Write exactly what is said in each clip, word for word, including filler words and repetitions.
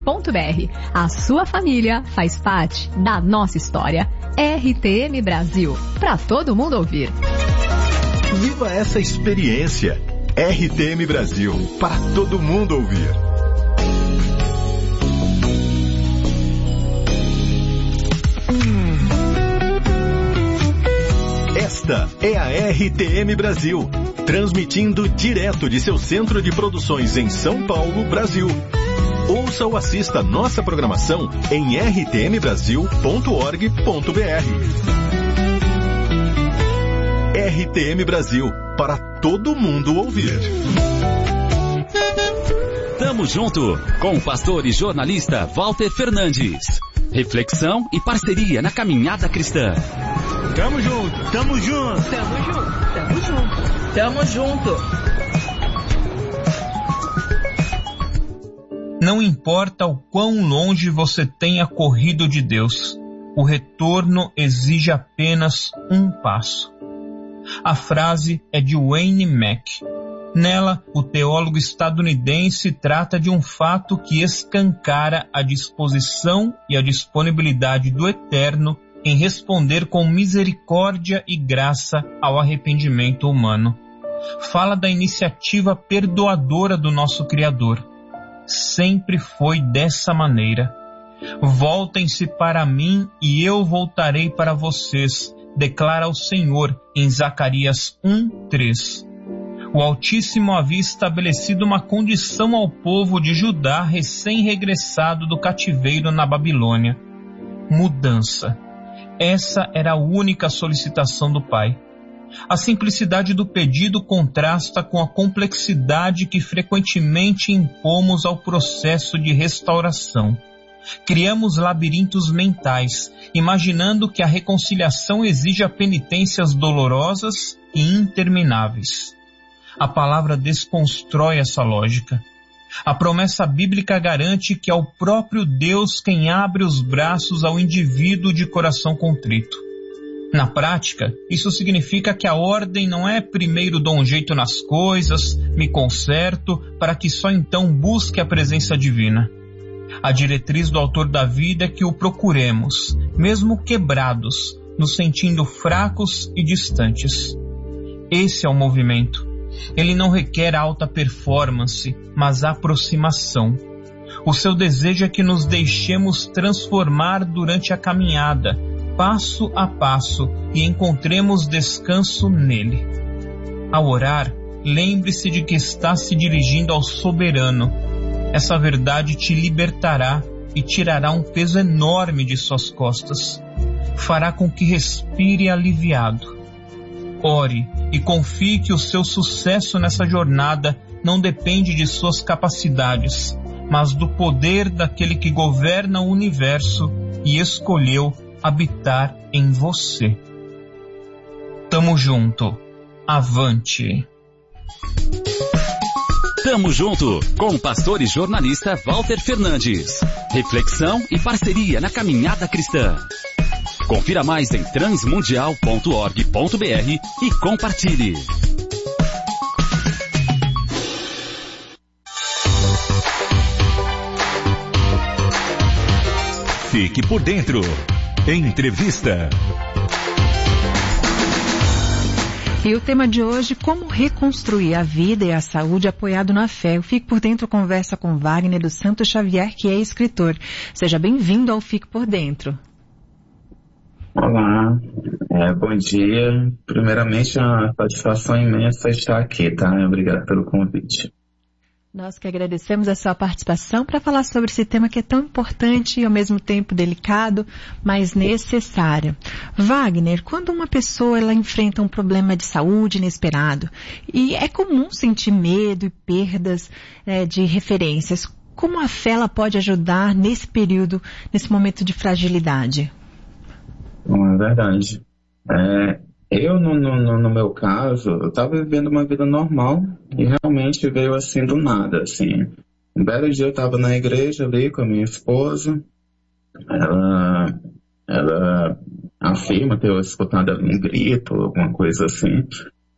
Ponto br. A sua família faz parte da nossa história. R T M Brasil, para todo mundo ouvir. Viva essa experiência. R T M Brasil, para todo mundo ouvir. Esta é a R T M Brasil, transmitindo direto de seu centro de produções em São Paulo, Brasil. Ouça ou assista nossa programação em r t m brasil ponto org ponto b r. R T M Brasil, para todo mundo ouvir. Tamo junto com o pastor e jornalista Walter Fernandes. Reflexão e parceria na caminhada cristã. Tamo junto, tamo junto, tamo junto, tamo junto, tamo junto. Não importa o quão longe você tenha corrido de Deus, o retorno exige apenas um passo. A frase é de Wayne Mack. Nela, o teólogo estadunidense trata de um fato que escancara a disposição e a disponibilidade do Eterno em responder com misericórdia e graça ao arrependimento humano. Fala da iniciativa perdoadora do nosso Criador. Sempre foi dessa maneira. Voltem-se para mim e eu voltarei para vocês, declara o Senhor em Zacarias um, três. O Altíssimo havia estabelecido uma condição ao povo de Judá recém-regressado do cativeiro na Babilônia: mudança. Essa era a única solicitação do Pai. A simplicidade do pedido contrasta com a complexidade que frequentemente impomos ao processo de restauração. Criamos labirintos mentais, imaginando que a reconciliação exige penitências dolorosas e intermináveis. A palavra desconstrói essa lógica. A promessa bíblica garante que é o próprio Deus quem abre os braços ao indivíduo de coração contrito. Na prática, isso significa que a ordem não é primeiro dou um jeito nas coisas, me conserto, para que só então busque a presença divina. A diretriz do autor da vida é que o procuremos, mesmo quebrados, nos sentindo fracos e distantes. Esse é o movimento. Ele não requer alta performance, mas aproximação. O seu desejo é que nos deixemos transformar durante a caminhada, passo a passo, e encontremos descanso nele. Ao orar, lembre-se de que está se dirigindo ao soberano. Essa verdade te libertará e tirará um peso enorme de suas costas. Fará com que respire aliviado. Ore e confie que o seu sucesso nessa jornada não depende de suas capacidades, mas do poder daquele que governa o universo e escolheu habitar em você. Tamo junto. Avante. Tamo junto com o pastor e jornalista Walter Fernandes. Reflexão e parceria na caminhada cristã. Confira mais em transmundial ponto org ponto b r e compartilhe. Fique por dentro. Entrevista. E o tema de hoje, como reconstruir a vida e a saúde apoiado na fé. O Fique por Dentro conversa com Wagner dos Santos Xavier, que é escritor. Seja bem-vindo ao Fique por Dentro. Olá, é, bom dia. Primeiramente, é uma satisfação imensa estar aqui, tá? Obrigado pelo convite. Nós que agradecemos a sua participação para falar sobre esse tema que é tão importante e ao mesmo tempo delicado, mas necessário. Wagner, quando uma pessoa ela enfrenta um problema de saúde inesperado, e é comum sentir medo e perdas é, de referências, como a fé ela pode ajudar nesse período, nesse momento de fragilidade? Bom, é verdade. É, eu, no, no, no meu caso, eu estava vivendo uma vida normal e realmente veio assim do nada, assim. Um belo dia eu estava na igreja ali com a minha esposa, ela, ela afirma ter escutado um grito, alguma coisa assim.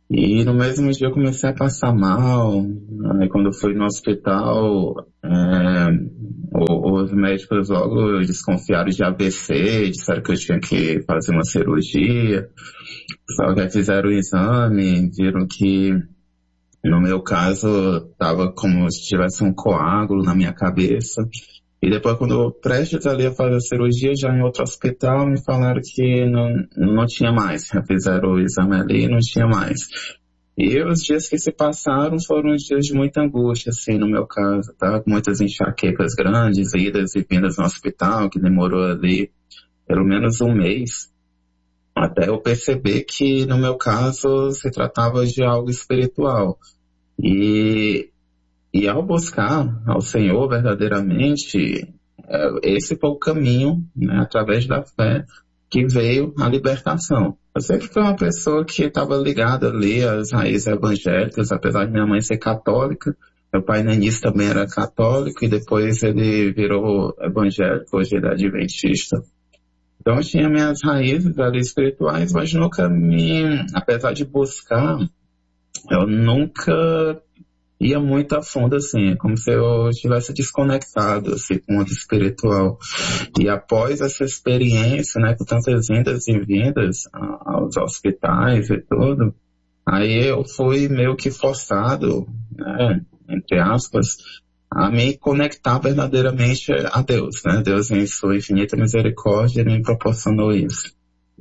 E no mesmo dia eu comecei a passar mal. Aí quando eu fui no hospital, é, os médicos logo desconfiaram de A V C, disseram que eu tinha que fazer uma cirurgia. Só que fizeram o exame, viram que no meu caso estava como se tivesse um coágulo na minha cabeça. E depois, quando eu prestes ali a fazer a cirurgia, já em outro hospital, me falaram que não, não tinha mais. Já fizeram o exame ali e não tinha mais. E os dias que se passaram foram os dias de muita angústia, assim, no meu caso, tá? Com muitas enxaquecas grandes, idas e vindas no hospital, que demorou ali pelo menos um mês. Até eu perceber que, no meu caso, se tratava de algo espiritual. E... E ao buscar ao Senhor verdadeiramente, esse foi o caminho, né, através da fé, que veio a libertação. Eu sempre fui uma pessoa que estava ligada ali às raízes evangélicas, apesar de minha mãe ser católica. Meu pai no início também era católico e depois ele virou evangélico, hoje ele é adventista. Então eu tinha minhas raízes ali espirituais, mas nunca me, apesar de buscar, eu nunca ia muito a fundo, assim, como se eu estivesse desconectado, assim, com o mundo espiritual. E após essa experiência, né, com tantas vindas e vindas aos hospitais e tudo, aí eu fui meio que forçado, né, entre aspas, a me conectar verdadeiramente a Deus, né? Deus em sua infinita misericórdia me proporcionou isso.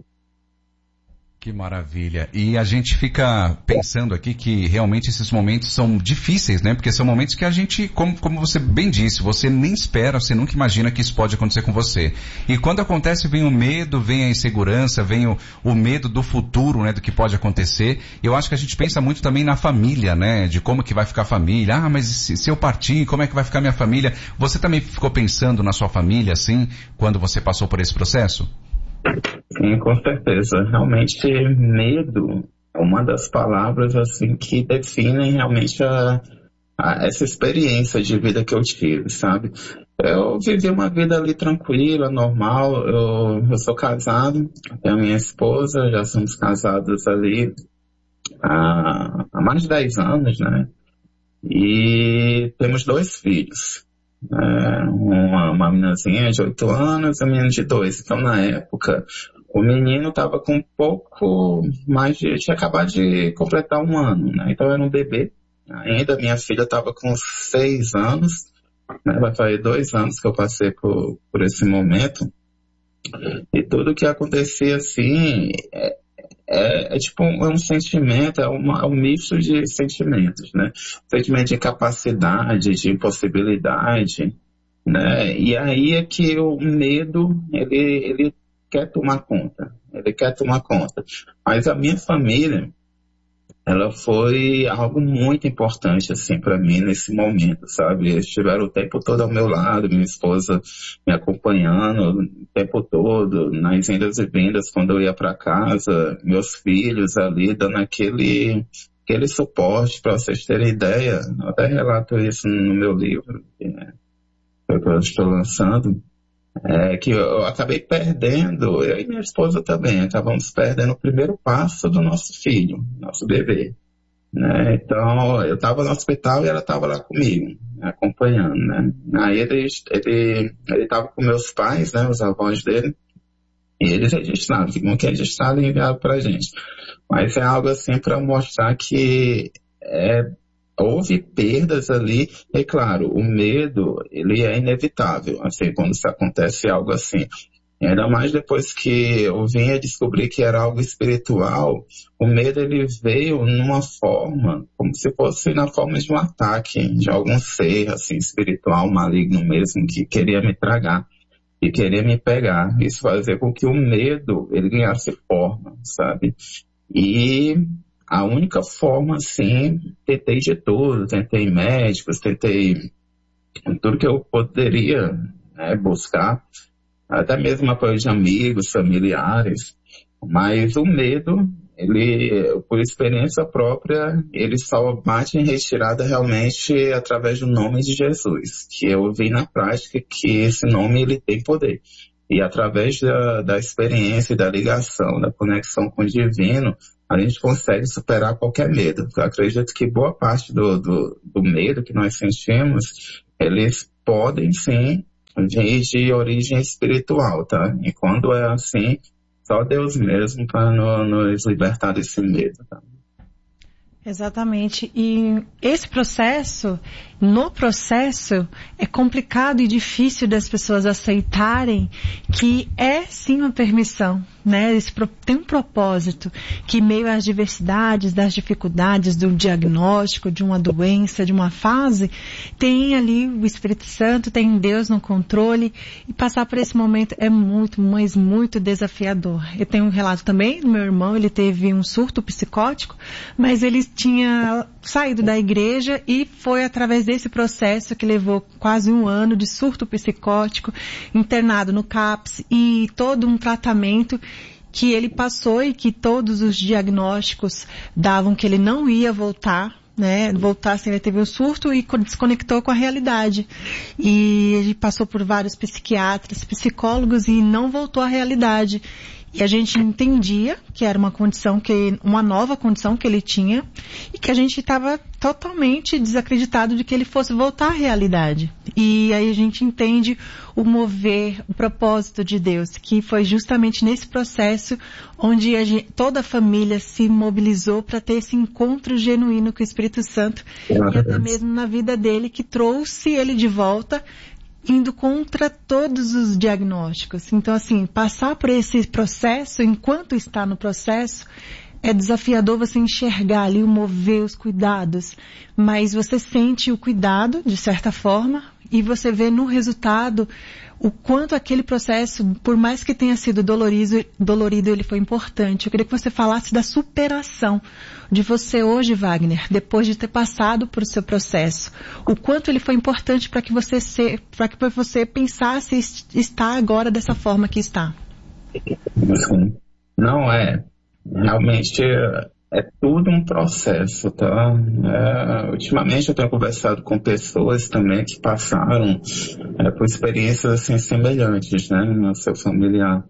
Que maravilha. E a gente fica pensando aqui que realmente esses momentos são difíceis, né? Porque são momentos que a gente, como, como você bem disse, você nem espera, você nunca imagina que isso pode acontecer com você. E quando acontece, vem o medo, vem a insegurança, vem o, o medo do futuro, né? Do que pode acontecer. Eu acho que a gente pensa muito também na família, né? De como que vai ficar a família. Ah, mas se, se eu partir, como é que vai ficar minha família? Você também ficou pensando na sua família, assim, quando você passou por esse processo? Sim, com certeza. Realmente, medo é uma das palavras assim que definem realmente a, a, essa experiência de vida que eu tive, sabe? Eu vivi uma vida ali tranquila, normal. Eu, eu sou casado, tenho a minha esposa, já somos casados ali há, há mais de dez anos, né? E temos dois filhos. É, uma, uma meninazinha de oito anos e um menino de dois. Então, na época, o menino estava com um pouco mais de... tinha acabado de completar um ano, né? Então, era um bebê. Ainda minha filha estava com seis anos, né? Vai fazer dois anos que eu passei por, por esse momento. E tudo que acontecia, assim... É, É, é tipo um, é um sentimento, é, uma, é um misto de sentimentos, né? Sentimento de incapacidade, de impossibilidade, né? E aí é que o medo, ele, ele quer tomar conta, ele quer tomar conta. Mas a minha família, ela foi algo muito importante, assim, para mim nesse momento, sabe? Eles estiveram o tempo todo ao meu lado, minha esposa me acompanhando o tempo todo, nas indas e vindas, quando eu ia para casa, meus filhos ali dando aquele, aquele suporte, para vocês terem ideia. Eu até relato isso no meu livro, né, que eu estou lançando. É que eu acabei perdendo, eu e minha esposa também, acabamos perdendo o primeiro passo do nosso filho, nosso bebê, né? Então, eu estava no hospital e ela estava lá comigo, acompanhando, né? Aí ele ele ele estava com meus pais, né, os avós dele, e eles registraram, ficam que registrado e enviado para a gente. Mas é algo assim para mostrar que é houve perdas ali, e claro, o medo, ele é inevitável, assim, quando se acontece algo assim. E ainda mais depois que eu vim a descobrir que era algo espiritual, o medo, ele veio numa forma, como se fosse na forma de um ataque, de algum ser, assim, espiritual, maligno mesmo, que queria me tragar, e queria me pegar. Isso fazia com que o medo, ele ganhasse forma, sabe? E... a única forma, assim, tentei de tudo, tentei médicos, tentei tudo que eu poderia, né, buscar, até mesmo apoio de amigos, familiares, mas o medo, ele, por experiência própria, ele só bate em retirada realmente através do nome de Jesus, que eu vi na prática que esse nome, ele tem poder. E através da, da experiência e da ligação, da conexão com o divino, a gente consegue superar qualquer medo. Eu acredito que boa parte do, do, do medo que nós sentimos, eles podem sim vir de origem espiritual, tá? E quando é assim, só Deus mesmo para no, nos libertar desse medo, tá? Exatamente. E esse processo, no processo, é complicado e difícil das pessoas aceitarem que é sim uma permissão, né? Esse, tem um propósito, que meio às diversidades, das dificuldades do diagnóstico, de uma doença, de uma fase, tem ali o Espírito Santo, tem Deus no controle, e passar por esse momento é muito, mas muito desafiador. Eu tenho um relato também do meu irmão, ele teve um surto psicótico, mas ele tinha saído da igreja e foi através desse processo que levou quase um ano de surto psicótico, internado no CAPS e todo um tratamento que ele passou e que todos os diagnósticos davam que ele não ia voltar, né, voltar assim, ele teve um surto e desconectou com a realidade. E ele passou por vários psiquiatras, psicólogos e não voltou à realidade. E a gente entendia que era uma condição, que, uma nova condição que ele tinha e que a gente estava totalmente desacreditado de que ele fosse voltar à realidade. E aí a gente entende o mover, o propósito de Deus, que foi justamente nesse processo onde a gente, toda a família se mobilizou para ter esse encontro genuíno com o Espírito Santo e até mesmo na vida dele, que trouxe ele de volta, indo contra todos os diagnósticos. Então, assim, passar por esse processo, enquanto está no processo, é desafiador você enxergar ali o mover, os cuidados, mas você sente o cuidado, de certa forma, e você vê no resultado o quanto aquele processo, por mais que tenha sido dolorido, dolorido, ele foi importante. Eu queria que você falasse da superação de você hoje, Wagner, depois de ter passado por seu processo. O quanto ele foi importante para que você se, para que você pensasse estar agora dessa forma que está. Não é. Realmente é tudo um processo, tá? É, ultimamente eu tenho conversado com pessoas também que passaram é, por experiências assim semelhantes, né, no seu familiar,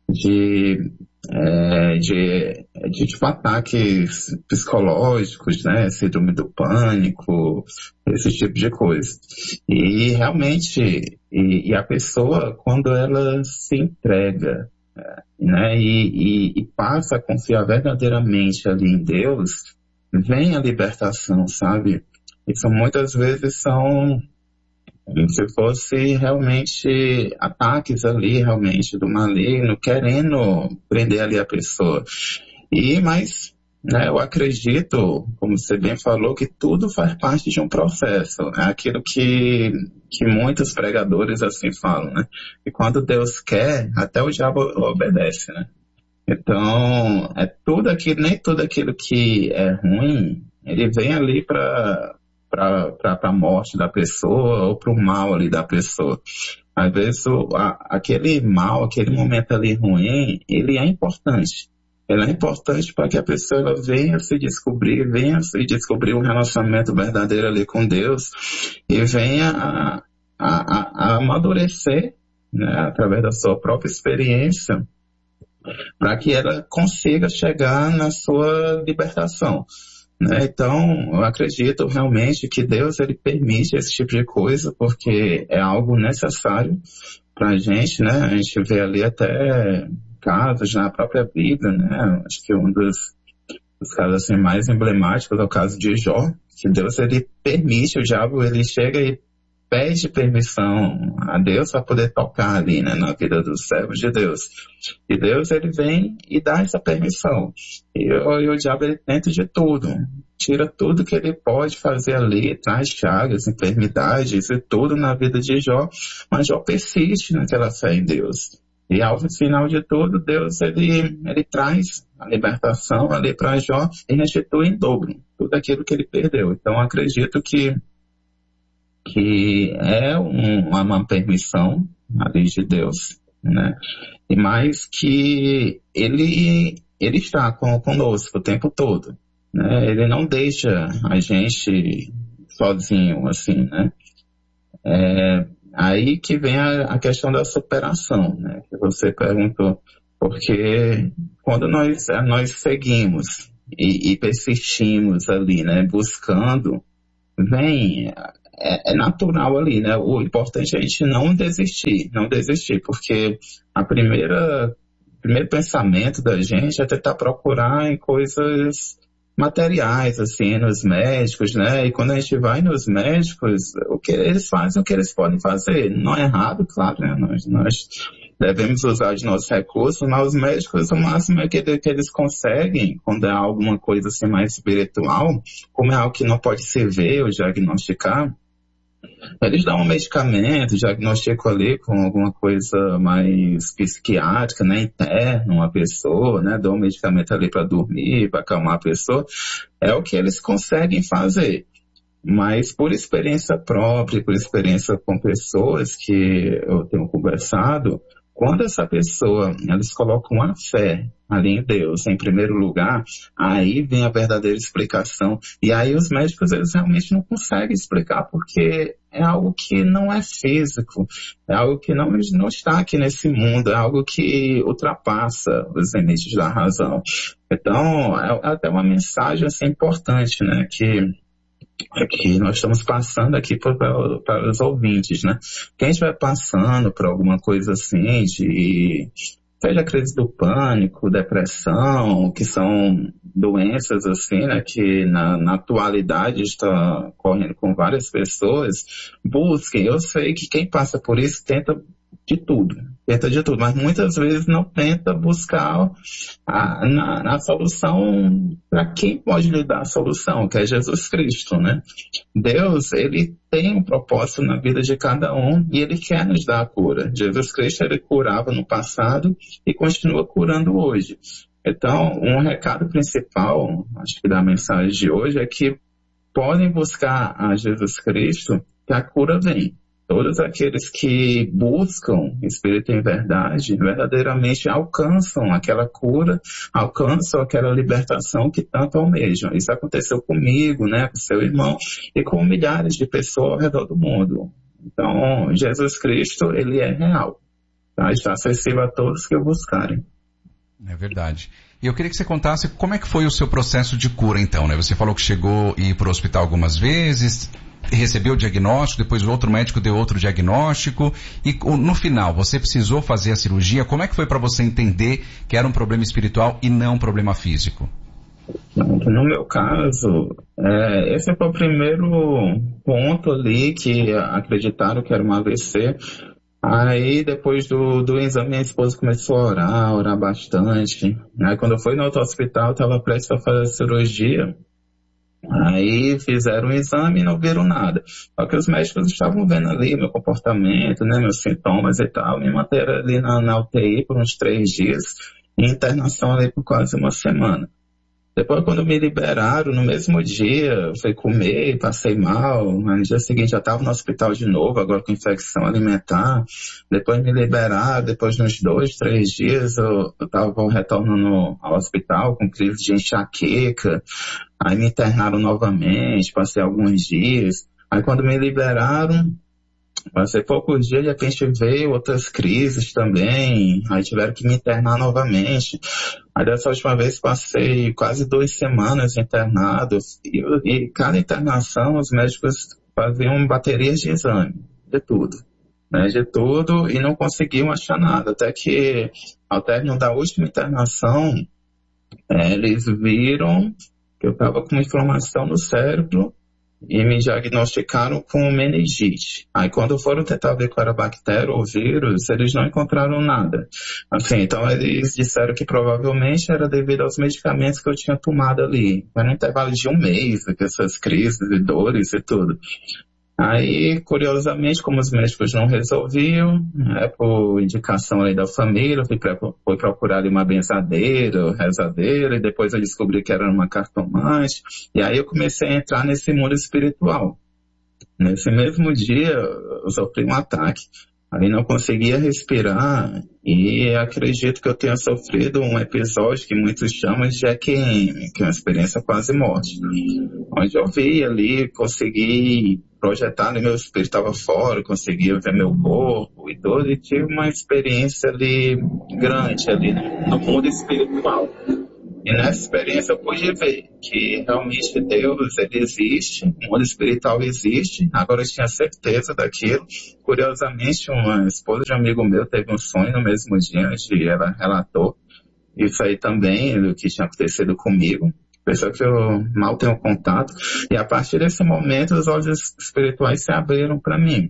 de, é, de, de tipo ataques psicológicos, né, síndrome do pânico, esse tipo de coisa. E realmente, e, e a pessoa, quando ela se entrega, né, e, e, e passa a confiar verdadeiramente ali em Deus, vem a libertação, sabe? Isso muitas vezes são, se fosse realmente ataques ali, realmente do maligno, querendo prender ali a pessoa. E, mas, né, eu acredito, como você bem falou, que tudo faz parte de um processo. É aquilo que, que muitos pregadores assim falam, né? E quando Deus quer, até o diabo obedece, né? Então, é tudo aquilo, nem tudo aquilo que é ruim, ele vem ali para para a morte da pessoa ou para o mal ali da pessoa. Às vezes, o, a, aquele mal, aquele momento ali ruim, ele é importante. Ele é importante para que a pessoa ela venha se descobrir, venha se descobrir um relacionamento verdadeiro ali com Deus e venha a, a, a amadurecer, né, através da sua própria experiência, para que ela consiga chegar na sua libertação. Né? Então, eu acredito realmente que Deus ele permite esse tipo de coisa porque é algo necessário para a gente, né? A gente vê ali até casos na própria Bíblia, né? Acho que um dos, dos casos assim, mais emblemáticos é o caso de Jó, que Deus ele permite, o diabo ele chega e pede permissão a Deus para poder tocar ali, né, na vida dos servos de Deus. E Deus ele vem e dá essa permissão. E, e o diabo ele tenta de tudo, tira tudo que ele pode fazer ali, traz chagas, enfermidades e tudo na vida de Jó, mas Jó persiste naquela fé em Deus. E ao final de tudo, Deus ele, ele traz a libertação ali para Jó e restitui em dobro tudo aquilo que ele perdeu. Então acredito que que é um, uma permissão ali de Deus, né? E mais que ele, ele está com, conosco o tempo todo, né? Ele não deixa a gente sozinho, assim, né? É, aí que vem a, a questão da superação, né? Que você perguntou, porque quando nós, nós seguimos, e, e persistimos ali, né, buscando, vem, é, é natural ali, né, o importante é a gente não desistir, não desistir, porque a primeira, o primeiro pensamento da gente é tentar procurar em coisas materiais, assim, nos médicos, né, e quando a gente vai nos médicos, o que eles fazem, o que eles podem fazer, não é errado, claro, né, nós, nós devemos usar os nossos recursos, mas os médicos, o máximo é que, que eles conseguem, quando é alguma coisa assim mais espiritual, como é algo que não pode se ver ou diagnosticar, eles dão um medicamento, diagnosticam ali com alguma coisa mais psiquiátrica, né, interna, uma pessoa, né, dão um medicamento ali para dormir, para acalmar a pessoa, é o que eles conseguem fazer. Mas por experiência própria, por experiência com pessoas que eu tenho conversado, quando essa pessoa, eles colocam a fé ali em Deus, em primeiro lugar, aí vem a verdadeira explicação. E aí os médicos, eles realmente não conseguem explicar, porque é algo que não é físico, é algo que não, não está aqui nesse mundo, é algo que ultrapassa os limites da razão. Então, é até uma mensagem assim, importante, né, que que nós estamos passando aqui para, para os ouvintes, né? Quem estiver passando por alguma coisa assim, de, seja crise do pânico, depressão, que são doenças assim, né? Que na, na atualidade está correndo com várias pessoas, busquem. Eu sei que quem passa por isso tenta de tudo, tenta de tudo, mas muitas vezes não tenta buscar a, na, a solução para quem pode lhe dar a solução, que é Jesus Cristo, né? Deus, ele tem um propósito na vida de cada um e ele quer nos dar a cura. Jesus Cristo, ele curava no passado e continua curando hoje. Então, um recado principal, acho que da mensagem de hoje, é que podem buscar a Jesus Cristo, que a cura vem. Todos aqueles que buscam Espírito em verdade, verdadeiramente alcançam aquela cura, alcançam aquela libertação que tanto almejam. Isso aconteceu comigo, né, com seu irmão e com milhares de pessoas ao redor do mundo. Então, Jesus Cristo, ele é real, tá? Está acessível a todos que o buscarem. É verdade. E eu queria que você contasse como é que foi o seu processo de cura, então, né? Você falou que chegou a ir para o hospital algumas vezes, recebeu o diagnóstico, depois o outro médico deu outro diagnóstico, e no final, você precisou fazer a cirurgia. Como é que foi para você entender que era um problema espiritual e não um problema físico? No meu caso, é, esse foi o primeiro ponto ali que acreditaram que era um A V C. Aí, depois do, do exame, minha esposa começou a orar, orar bastante. Aí, quando eu fui no outro hospital, eu estava prestes a fazer a cirurgia. Aí, fizeram o exame e não viram nada. Só que os médicos estavam vendo ali meu comportamento, né, meus sintomas e tal. Me manteram ali na, na U T I por uns três dias e internação ali por quase uma semana. Depois, quando me liberaram, no mesmo dia, eu fui comer, passei mal. No dia seguinte, já estava no hospital de novo, agora com infecção alimentar. Depois me liberaram, depois de uns dois, três dias, eu estava retornando ao hospital com crise de enxaqueca. Aí me internaram novamente, passei alguns dias. Aí quando me liberaram, passei poucos dias, de repente veio outras crises também, aí tiveram que me internar novamente. Aí dessa última vez passei quase duas semanas internado, e, e cada internação os médicos faziam baterias de exame, de tudo, né, de tudo, e não conseguiam achar nada, até que ao término da última internação, é, eles viram que eu estava com uma inflamação no cérebro, e me diagnosticaram com meningite. Aí quando foram tentar ver qual era a bactéria ou vírus, eles não encontraram nada. Assim, então eles disseram que provavelmente era devido aos medicamentos que eu tinha tomado ali. Era um intervalo de um mês, com essas crises e dores e tudo. Aí, curiosamente, como os médicos não resolviam, é, por indicação aí da família, fui, fui procurar ali uma benzadeira, rezadeira, e depois eu descobri que era uma cartomante, e aí eu comecei a entrar nesse mundo espiritual. Nesse mesmo dia, eu sofri um ataque. Aí não conseguia respirar, e acredito que eu tenha sofrido um episódio que muitos chamam de E Q M, que é uma experiência quase morte. Onde eu vi ali, consegui projetar, meu espírito estava fora, conseguia ver meu corpo e tudo, e tive uma experiência ali grande ali, né, no mundo espiritual. E nessa experiência eu pude ver que realmente Deus, ele existe, o mundo espiritual existe. Agora eu tinha certeza daquilo. Curiosamente, uma esposa de um amigo meu teve um sonho no mesmo dia, onde ela relatou isso aí também, o que tinha acontecido comigo. Pessoa que eu mal tenho contato. E a partir desse momento, os olhos espirituais se abriram para mim.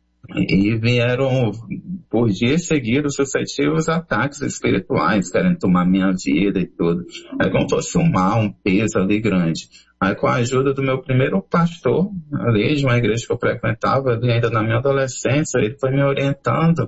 E vieram por dias seguidos sucessivos ataques espirituais, querendo tomar minha vida e tudo. É como se fosse um mal, um peso ali grande. Aí com a ajuda do meu primeiro pastor, ali de uma igreja que eu frequentava, ali ainda na minha adolescência, ele foi me orientando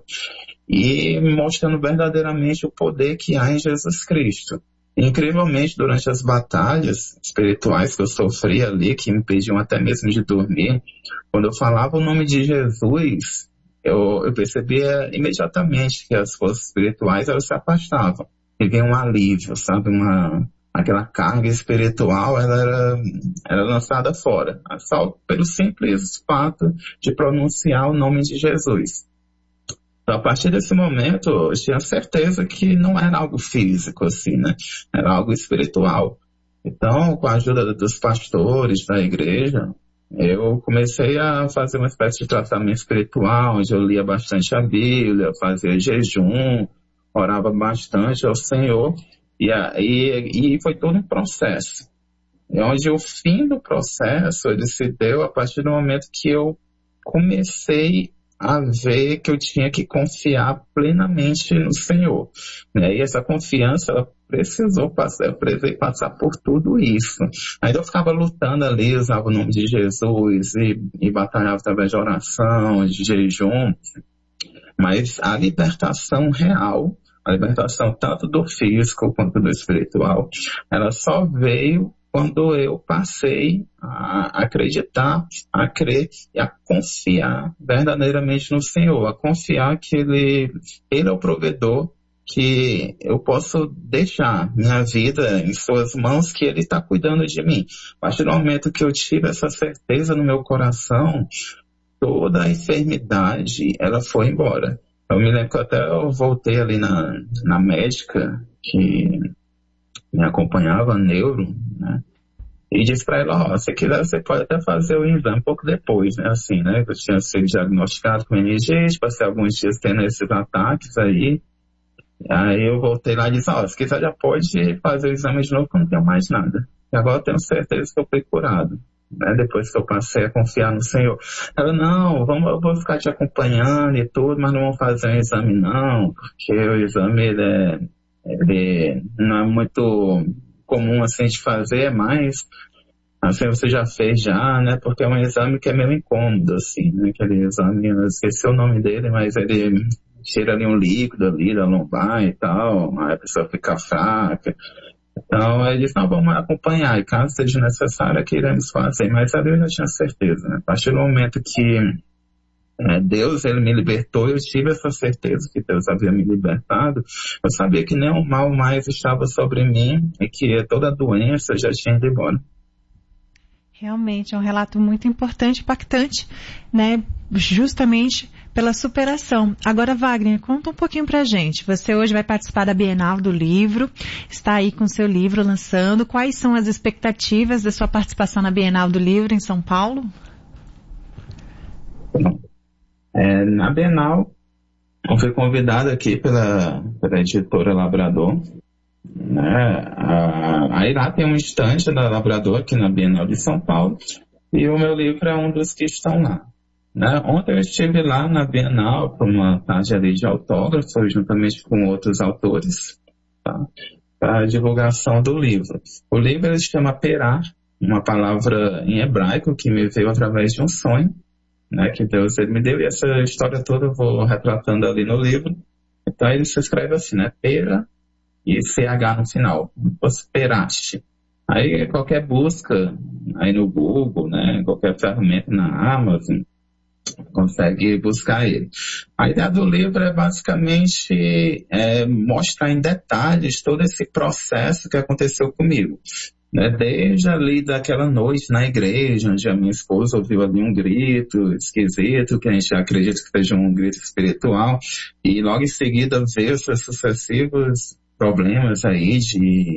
e me mostrando verdadeiramente o poder que há em Jesus Cristo. Incrivelmente, durante as batalhas espirituais que eu sofri ali, que me impediam até mesmo de dormir, quando eu falava o nome de Jesus, eu, eu percebia imediatamente que as forças espirituais elas se afastavam. E vinha um alívio, sabe? Uma, aquela carga espiritual, ela era, era lançada fora. Só pelo simples fato de pronunciar o nome de Jesus. Então, a partir desse momento, eu tinha certeza que não era algo físico, assim, né? Era algo espiritual. Então, com a ajuda dos pastores da igreja, eu comecei a fazer uma espécie de tratamento espiritual, onde eu lia bastante a Bíblia, fazia jejum, orava bastante ao Senhor, e, e, e foi todo um processo. E onde o fim do processo, ele se deu a partir do momento que eu comecei a ver que eu tinha que confiar plenamente no Senhor. Né? E essa confiança, ela precisou passar, eu precisei passar por tudo isso. Ainda eu ficava lutando ali, usava o nome de Jesus e, e batalhava através de oração, de jejum, mas a libertação real, a libertação tanto do físico quanto do espiritual, ela só veio quando eu passei a acreditar, a crer e a confiar verdadeiramente no Senhor, a confiar que Ele, Ele é o provedor, que eu posso deixar minha vida em Suas mãos, que Ele está cuidando de mim. A partir do momento que eu tive essa certeza no meu coração, toda a enfermidade, ela foi embora. Eu me lembro que até eu voltei ali na, na médica, que me acompanhava, neuro, né? E disse pra ela, ó, se quiser você pode até fazer o exame um pouco depois, né? Assim, né? Eu tinha sido diagnosticado com meningite, passei alguns dias tendo esses ataques aí. Aí eu voltei lá e disse, ó, se quiser já pode fazer o exame de novo, que eu não tenho mais nada. E agora eu tenho certeza que eu fui curado, né? Depois que eu passei a confiar no Senhor. Ela, não, vamos, eu vou ficar te acompanhando e tudo, mas não vamos fazer um exame não, porque o exame, ele é, ele não é muito comum assim de fazer, mas assim você já fez já, né? Porque é um exame que é meio incômodo, assim, né? Aquele exame, eu esqueci o nome dele, mas ele tira ali um líquido ali da lombar e tal, aí a pessoa fica fraca. Então ele disse, não, vamos acompanhar, e caso seja necessário, aqui iremos fazer. Mas ali eu já tinha certeza, né? A partir do momento que é, Deus, ele me libertou, eu tive essa certeza que Deus havia me libertado. Eu sabia que nenhum mal mais estava sobre mim e que toda a doença já tinha ido embora. Realmente é um relato muito importante, impactante, né? Justamente pela superação. Agora, Wagner, conta um pouquinho pra gente. Você hoje vai participar da Bienal do Livro, está aí com seu livro lançando. Quais são as expectativas da sua participação na Bienal do Livro em São Paulo? É, na Bienal, eu fui convidado aqui pela, pela editora Labrador, né? A, aí lá tem um estande da Labrador aqui na Bienal de São Paulo, e o meu livro é um dos que estão lá. Né? Ontem eu estive lá na Bienal para uma tarde ali de autógrafos, juntamente com outros autores, tá? Para a divulgação do livro. O livro ele se chama Perá, uma palavra em hebraico que me veio através de um sonho, né, que Deus ele me deu, e essa história toda eu vou retratando ali no livro. Então ele se escreve assim, né, pera e C H no final, peraste. Aí qualquer busca aí no Google, né, qualquer ferramenta na Amazon, consegue buscar ele. A ideia do livro é basicamente é, mostrar em detalhes todo esse processo que aconteceu comigo. Né, desde ali daquela noite na igreja, onde a minha esposa ouviu ali um grito esquisito, que a gente acredita que seja um grito espiritual, e logo em seguida veio esses sucessivos problemas aí de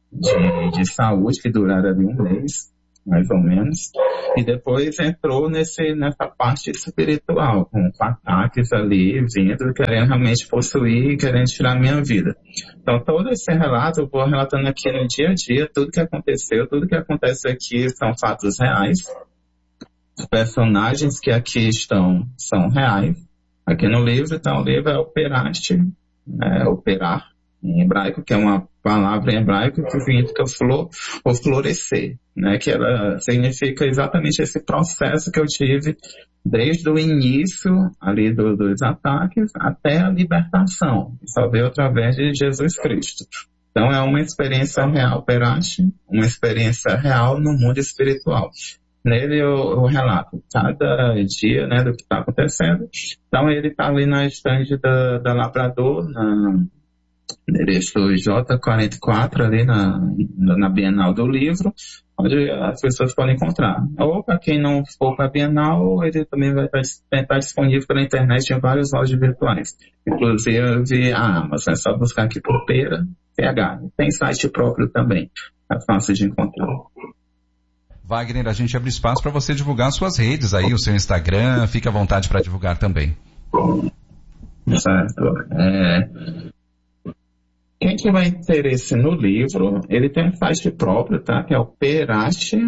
de, de saúde, que duraram ali um mês, mais ou menos, e depois entrou nesse, nessa parte espiritual, com ataques ali, vindo, querendo realmente possuir, querendo tirar a minha vida. Então, todo esse relato eu vou relatando aqui no dia a dia, tudo que aconteceu, tudo que acontece aqui são fatos reais, os personagens que aqui estão são reais, aqui no livro. Então o livro é operaste, é, operar, em hebraico, que é uma palavra em hebraico que significa flor ou florescer, né? Que ela significa exatamente esse processo que eu tive desde o início ali do, dos ataques até a libertação, que só veio através de Jesus Cristo. Então é uma experiência real, operaste, uma experiência real no mundo espiritual. Nele eu, eu relato cada dia, né, do que está acontecendo. Então ele está ali na estande da, da Labrador, na endereço J quarenta e quatro, ali na, na Bienal do Livro, onde as pessoas podem encontrar. Ou para quem não for para a Bienal, ele também vai estar, estar disponível pela internet em várias lojas virtuais. Inclusive a Amazon, é só buscar aqui por Pera, P H. Tem site próprio também, é fácil de encontrar. Wagner, a gente abre espaço para você divulgar suas redes aí, o seu Instagram, fica à vontade para divulgar também. Certo. É... Quem tiver interesse no livro, ele tem um site próprio, tá? Que é o peraste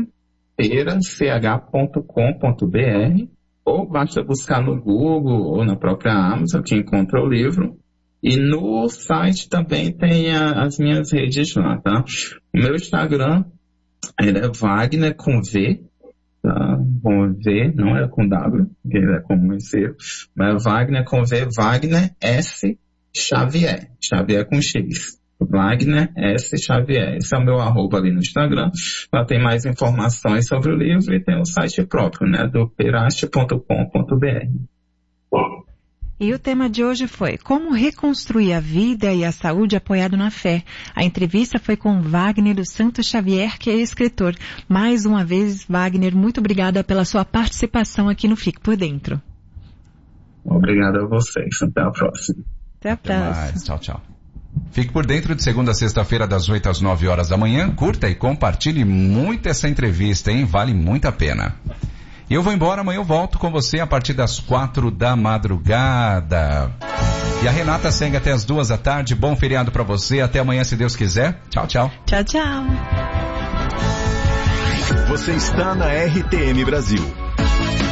ponto com ponto b r, ou basta buscar no Google ou na própria Amazon que encontra o livro. E no site também tem a, as minhas redes lá, tá? O meu Instagram, ele é Wagner com V, tá? Com V, não é com W, que ele é com C, mas é Wagner com V, Wagner S Xavier, Xavier com X. Wagner S Xavier. Esse é o meu arroba ali no Instagram. Lá tem mais informações sobre o livro e tem o site próprio, né, do peraste ponto com ponto b r. E o tema de hoje foi Como reconstruir a vida e a saúde apoiado na fé. A entrevista foi com Wagner dos Santos Xavier, que é escritor. Mais uma vez, Wagner, muito obrigada pela sua participação aqui no Fique por Dentro. Obrigado a vocês. Até a próxima. Até a próxima. Até mais. Tchau, tchau. Fique por dentro de segunda a sexta-feira, das oito às nove horas da manhã. Curta e compartilhe muito essa entrevista, hein? Vale muito a pena. E eu vou embora, amanhã eu volto com você a partir das quatro da madrugada. E a Renata segue até as duas da tarde. Bom feriado pra você. Até amanhã, se Deus quiser. Tchau, tchau. Tchau, tchau. Você está na R T M Brasil.